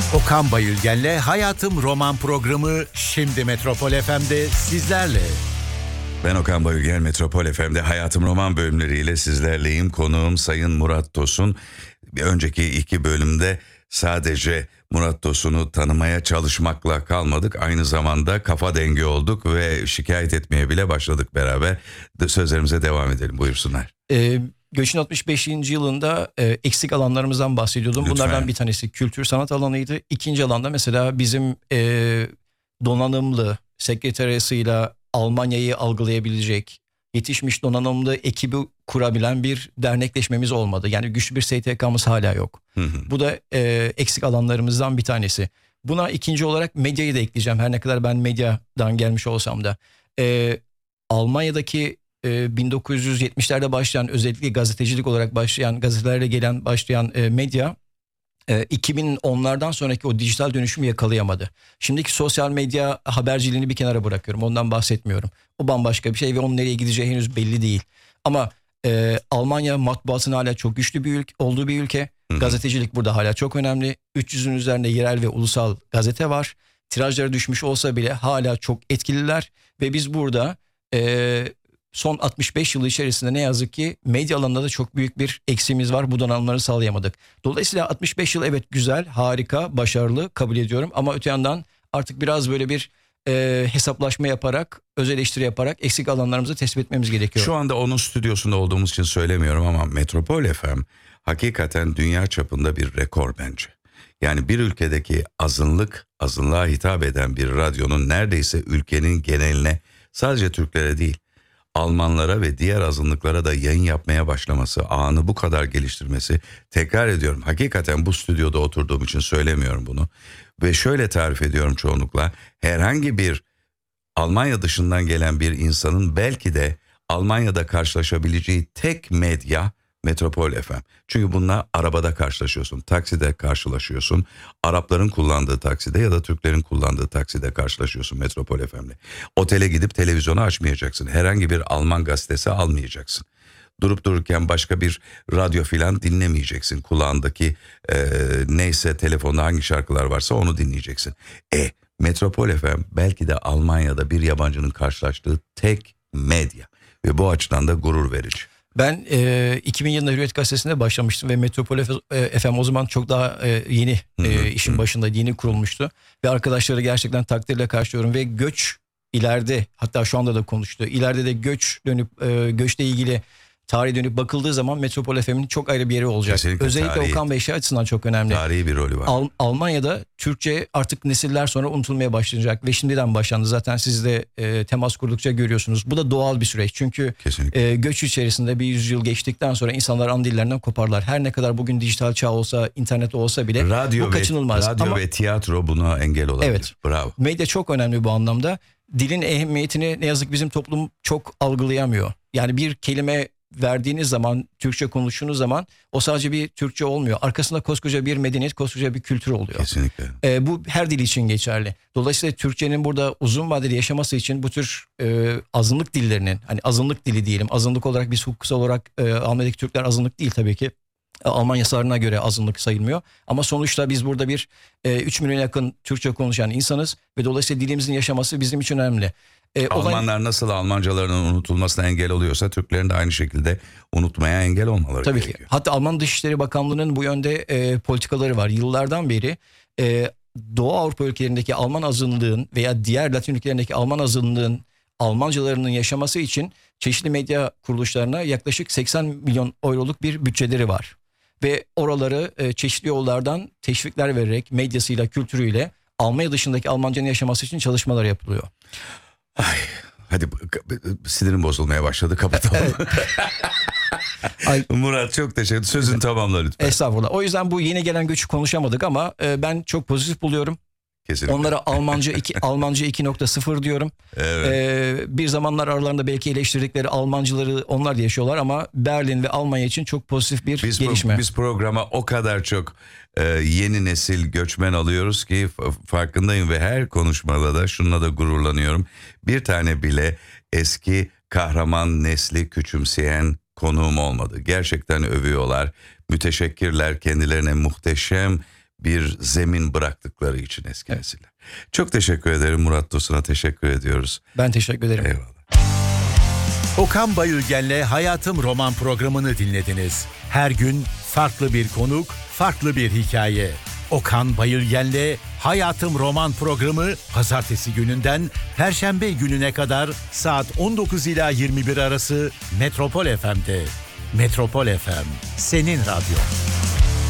Okan Bayülgen'le Hayatım Roman programı şimdi Metropol FM'de sizlerle. Ben Okan Bayülgen, Metropol FM'de Hayatım Roman bölümleriyle sizlerleyim. Konuğum Sayın Murat Tosun. Bir önceki iki bölümde sadece Murat Tosun'u tanımaya çalışmakla kalmadık. Aynı zamanda kafa dengi olduk ve şikayet etmeye bile başladık beraber. Sözlerimize devam edelim, buyursunlar. Göç'ün 65. yılında eksik alanlarımızdan bahsediyordum. Lütfen. Bunlardan bir tanesi kültür sanat alanıydı. İkinci alanda mesela bizim donanımlı sekreteriyasıyla Almanya'yı algılayabilecek, yetişmiş donanımlı ekibi kurabilen bir dernekleşmemiz olmadı. Yani güçlü bir STK'mız hala yok. Bu da eksik alanlarımızdan bir tanesi. Buna ikinci olarak medyayı da ekleyeceğim. Her ne kadar ben medyadan gelmiş olsam da. Almanya'daki 1970'lerde başlayan, özellikle gazetecilik olarak başlayan, gazetelerle başlayan medya 2010'lardan sonraki o dijital dönüşümü yakalayamadı. Şimdiki sosyal medya haberciliğini bir kenara bırakıyorum. Ondan bahsetmiyorum. O bambaşka bir şey ve onun nereye gideceği henüz belli değil. Ama Almanya matbaasının hala çok güçlü olduğu bir ülke. Gazetecilik burada hala çok önemli. 300'ün üzerinde yerel ve ulusal gazete var. Tirajları düşmüş olsa bile hala çok etkililer. Ve biz burada son 65 yıl içerisinde ne yazık ki medya alanında da çok büyük bir eksiğimiz var. Bu donanımları sağlayamadık. Dolayısıyla 65 yıl evet güzel, harika, başarılı kabul ediyorum. Ama öte yandan artık biraz böyle bir hesaplaşma yaparak, öz eleştiri yaparak eksik alanlarımızı tespit etmemiz gerekiyor. Şu anda onun stüdyosunda olduğumuz için söylemiyorum ama Metropol FM hakikaten dünya çapında bir rekor bence. Yani bir ülkedeki azınlığa hitap eden bir radyonun neredeyse ülkenin geneline, sadece Türklere değil, Almanlara ve diğer azınlıklara da yayın yapmaya başlaması, ağını bu kadar geliştirmesi, tekrar ediyorum, hakikaten bu stüdyoda oturduğum için söylemiyorum bunu. Ve şöyle tarif ediyorum çoğunlukla, herhangi bir Almanya dışından gelen bir insanın belki de Almanya'da karşılaşabileceği tek medya Metropol FM. Çünkü bununla arabada karşılaşıyorsun, takside karşılaşıyorsun, Arapların kullandığı takside ya da Türklerin kullandığı takside karşılaşıyorsun Metropol FM'le. Otele gidip televizyonu açmayacaksın, herhangi bir Alman gazetesi almayacaksın. Durup dururken başka bir radyo filan dinlemeyeceksin. Kulağındaki neyse, telefonda hangi şarkılar varsa onu dinleyeceksin. Metropol FM belki de Almanya'da bir yabancının karşılaştığı tek medya ve bu açıdan da gurur verici. Ben 2000 yılında Hürriyet Gazetesi'nde başlamıştım ve Metropol FM o zaman çok daha yeni işin başındaydı, yeni kurulmuştu. Ve arkadaşları gerçekten takdirle karşılıyorum ve göç ileride, hatta şu anda da konuştu. İleride de göçle ilgili tarihe dönüp bakıldığı zaman Metropol FM'in çok ayrı bir yeri olacak. Kesinlikle, özellikle tarihi, Okan Bey açısından çok önemli. Tarihi bir rolü var. Almanya'da Türkçe artık nesiller sonra unutulmaya başlanacak ve şimdiden başlandı. Zaten siz de temas kurdukça görüyorsunuz. Bu da doğal bir süreç. Çünkü göç içerisinde bir yüzyıl geçtikten sonra insanlar ana dillerinden koparlar. Her ne kadar bugün dijital çağ olsa, internet olsa bile bu kaçınılmaz. Radyo ve tiyatro buna engel olabilir. Evet. Bravo. Medya çok önemli bu anlamda. Dilin ehemmiyetini ne yazık bizim toplum çok algılayamıyor. Yani bir kelime verdiğiniz zaman, Türkçe konuştuğunuz zaman o sadece bir Türkçe olmuyor. Arkasında koskoca bir medeniyet, koskoca bir kültür oluyor. Kesinlikle. Bu her dil için geçerli. Dolayısıyla Türkçenin burada uzun vadeli yaşaması için bu tür azınlık dillerinin, hani azınlık dili diyelim, azınlık olarak biz hukuksal olarak Almanya'daki Türkler azınlık değil tabii ki. Alman yasalarına göre azınlık sayılmıyor. Ama sonuçta biz burada 3 milyona yakın Türkçe konuşan insanız ve dolayısıyla dilimizin yaşaması bizim için önemli. Almanlar nasıl Almancalarının unutulmasına engel oluyorsa Türklerin de aynı şekilde unutmaya engel olmaları tabii gerekiyor. Ki. Hatta Alman Dışişleri Bakanlığı'nın bu yönde politikaları var. Yıllardan beri Doğu Avrupa ülkelerindeki Alman azınlığın veya diğer Latin ülkelerindeki Alman azınlığın Almancalarının yaşaması için çeşitli medya kuruluşlarına yaklaşık 80 milyon euroluk bir bütçeleri var. Ve oraları çeşitli yollardan teşvikler vererek medyasıyla, kültürüyle Almanya dışındaki Almancanın yaşaması için çalışmalar yapılıyor. Hadi sinirim bozulmaya başladı, kapatalım. Murat çok teşekkür ederim. Sözünü tamamla lütfen. Estağfurullah. O yüzden bu yeni gelen göçü konuşamadık ama ben çok pozitif buluyorum. Kesinlikle. Onlara Almanca 2.0 diyorum. Evet. Bir zamanlar aralarında belki eleştirdikleri Almancıları onlar da yaşıyorlar ama Berlin ve Almanya için çok pozitif bir gelişme. Biz programa o kadar çok yeni nesil göçmen alıyoruz ki farkındayım ve her konuşmada da şununla da gururlanıyorum. Bir tane bile eski kahraman nesli küçümseyen konuğum olmadı. Gerçekten övüyorlar, müteşekkirler, kendilerine muhteşem bir zemin bıraktıkları için eski nesiller. Çok teşekkür ederim Murat Tosun'a, teşekkür ediyoruz. Ben teşekkür ederim. Eyvallah. Okan Bayülgen'le Hayatım Roman programını dinlediniz. Her gün farklı bir konuk, farklı bir hikaye. Okan Bayülgen'le Hayatım Roman programı pazartesi gününden perşembe gününe kadar saat 19 ila 21 arası Metropol FM'de. Metropol FM, senin radyo.